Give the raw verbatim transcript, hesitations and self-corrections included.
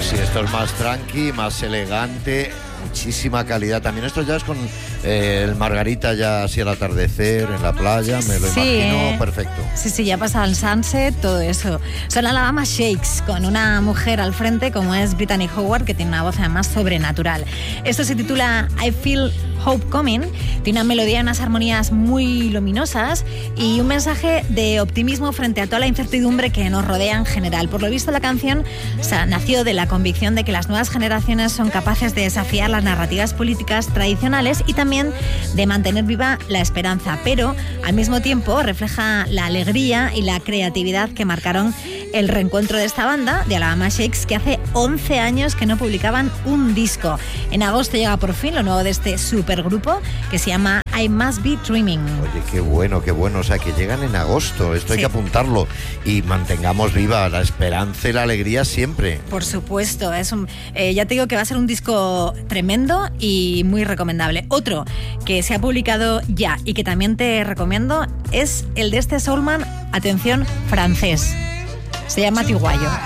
Pues sí, esto es más tranqui, más elegante, muchísima calidad. También esto ya es con eh, el Margarita ya así al atardecer en la playa, me lo Sí, imagino eh. perfecto. Sí, sí, ya ha pasado el sunset, todo eso. Son Alabama Shakes, con una mujer al frente como es Brittany Howard, que tiene una voz además sobrenatural. Esto se titula I Feel Hope Coming, tiene una melodía y unas armonías muy luminosas y un mensaje de optimismo frente a toda la incertidumbre que nos rodea en general. Por lo visto, la canción o sea, nació de la convicción de que las nuevas generaciones son capaces de desafiar las narrativas políticas tradicionales y también de mantener viva la esperanza, pero al mismo tiempo refleja la alegría y la creatividad que marcaron el reencuentro de esta banda, de Alabama Shakes, que hace once años que no publicaban un disco. En agosto llega por fin lo nuevo de este supergrupo que se llama I Must Be Dreaming. Oye, qué bueno, qué bueno, o sea, que llegan en agosto, esto hay Sí. que apuntarlo y mantengamos viva la esperanza y la alegría siempre. Por supuesto, es un, eh, ya te digo que va a ser un disco tremendo y muy recomendable. Otro que se ha publicado ya y que también te recomiendo es el de este soulman, atención, francés. Se llama Tiguayo.